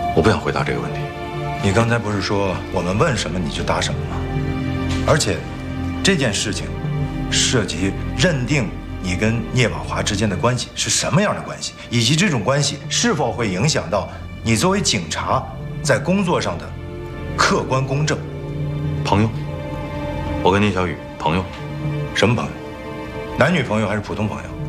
我不想回答这个问题。 你刚才不是说我们问什么你就答什么吗？而且，这件事情涉及认定你跟聂宝华之间的关系是什么样的关系，以及这种关系是否会影响到你作为警察在工作上的客观公正。 朋友，我跟聂小雨朋友。 什么朋友？男女朋友还是普通朋友？